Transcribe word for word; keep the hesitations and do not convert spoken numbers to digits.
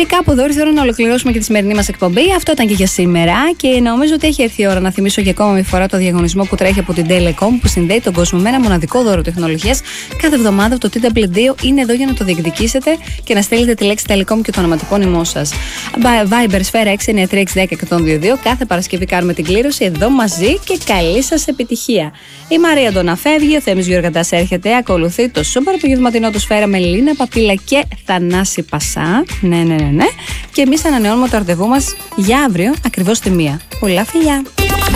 Και κάπου εδώ ήρθε η ώρα να ολοκληρώσουμε και τη σημερινή μας εκπομπή. Αυτό ήταν και για σήμερα. Και νομίζω ότι έχει έρθει η ώρα να θυμίσω για ακόμα μια φορά το διαγωνισμό που τρέχει από την Telecom, που συνδέει τον κόσμο με ένα μοναδικό δώρο τεχνολογίας. Κάθε εβδομάδα το τι ντάμπλιου δύο είναι εδώ για να το διεκδικήσετε και να στέλνετε τη λέξη Telecom και το ονοματεπώνυμό σας. Viber Σφαίρα έξι εννιά τρία έξι ένα μηδέν δύο δύο. Κάθε Παρασκευή κάνουμε την κλήρωση εδώ μαζί και καλή σας επιτυχία. Η Μαρία Αντώνα φεύγει, ο Θέμης Γιώργαντας έρχεται, ακολουθεί το σούπερ απογευματινό του Σφαίρα με Λίνα Παπίλα και Θανάση Πασά. Ναι, ναι, ναι, ναι. Και εμείς ανανεώνουμε το ραντεβού μας για αύριο ακριβώς τη μία. Πολλά φιλιά!